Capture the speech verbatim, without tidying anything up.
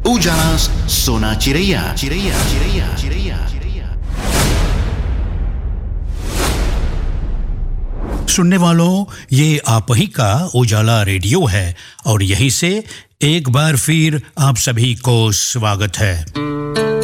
उजाला सोना चिरैया चिरैया चिरैया चिरैया चिरैया। सुनने वालों, ये आप ही का उजाला रेडियो है और यहीं से एक बार फिर आप सभी को स्वागत है।